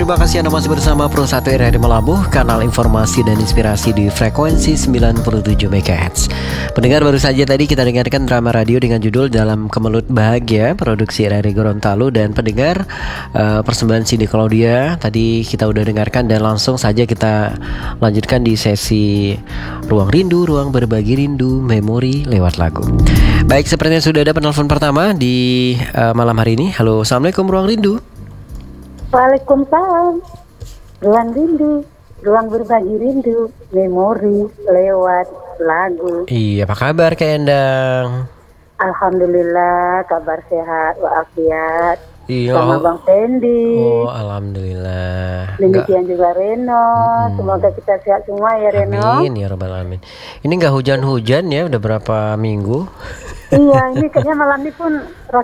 terima kasih Anda masih bersama Pro 1 RRI Melabuh, kanal informasi dan inspirasi di frekuensi 97 MHz. Pendengar, baru saja tadi kita dengarkan drama radio dengan judul Dalam Kemelut Bahagia, produksi RRI Gorontalo. Dan pendengar, persembahan Cindy Claudia tadi kita udah dengarkan, dan langsung saja kita lanjutkan di sesi Ruang Rindu, Ruang Berbagi Rindu, Memori lewat lagu. Baik, sepertinya sudah ada penelpon pertama di malam hari ini. Halo, Assalamualaikum Ruang Rindu. Waalaikumsalam. Ruang rindu, ruang berbagi rindu, memori lewat lagu. Iya, apa kabar Kak Endang? Alhamdulillah, kabar sehat walafiat. Iya. Sama Bang Fendi. Oh, alhamdulillah. Demikian juga Reno. Semoga kita sehat semua ya Reno. Amin ya rabbal alamin. Ini nggak hujan-hujan ya, udah berapa minggu? Iya, ini kayaknya malam ini pun